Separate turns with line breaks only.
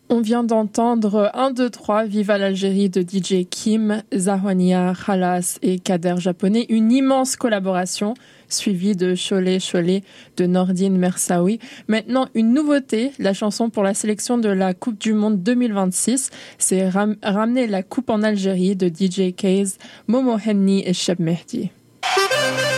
On vient d'entendre 1, 2, 3, Viva l'Algérie de DJ Kim, Zahwania, Khalas et Kader Japonais. Une immense collaboration suivie de Cholet Cholet de Nordine Mersaoui. Maintenant, une nouveauté, la chanson pour la sélection de la Coupe du Monde 2026. C'est Ramener la Coupe en Algérie de DJ Kaze, Momo Henni et Cheb Mehdi.